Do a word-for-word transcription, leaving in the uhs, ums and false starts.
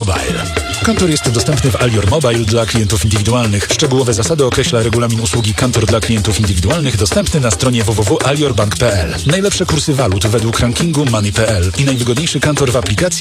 Mobile. Kantor jest dostępny w Alior Mobile dla klientów indywidualnych. Szczegółowe zasady określa regulamin usługi Kantor dla klientów indywidualnych dostępny na stronie w w w kropka alior bank kropka p l. Najlepsze kursy walut według rankingu Money kropka p l i najwygodniejszy kantor w aplikacji